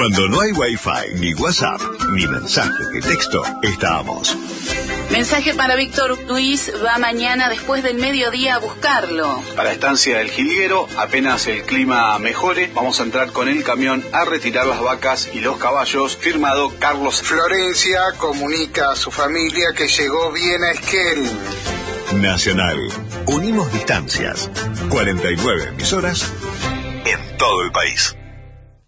Cuando no hay Wi-Fi, ni WhatsApp, ni mensaje de texto, estamos. Mensaje para Víctor Luis, va mañana después del mediodía a buscarlo. Para Estancia del Jilguero, apenas el clima mejore, vamos a entrar con el camión a retirar las vacas y los caballos. Firmado Carlos. Florencia comunica a su familia que llegó bien a Esquel. Nacional. Unimos distancias. 49 emisoras en todo el país.